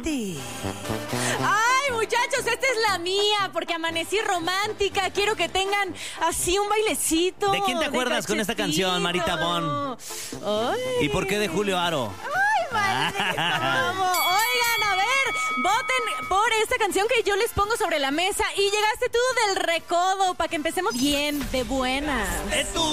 ti. Ay, muchachos, esta es la mía, porque amanecí romántica. Quiero que tengan así un bailecito. ¿De quién te acuerdas con esta canción, Marita Bon? Ay. ¿Y por qué de Julio Aro? Ay, maldito, vamos. Oigan, a ver, voten por esta canción que yo les pongo sobre la mesa. Y llegaste tú del recodo para que empecemos bien, de buenas. Tú